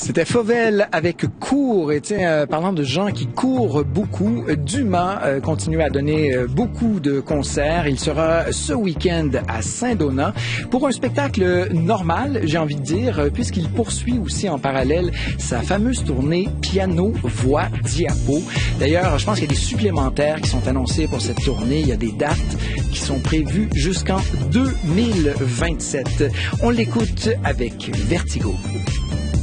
C'était Fauvel avec Cours. Et tiens, parlant de gens qui courent beaucoup, Dumas continue à donner beaucoup de concerts. Il sera ce week-end à Saint-Donat pour un spectacle normal, j'ai envie de dire, puisqu'il poursuit aussi en parallèle sa fameuse tournée piano, voix, diapo. D'ailleurs, je pense qu'il y a des supplémentaires qui sont annoncés pour cette tournée. Il y a des dates qui sont prévues jusqu'en 2027. On l'écoute avec Vertigo.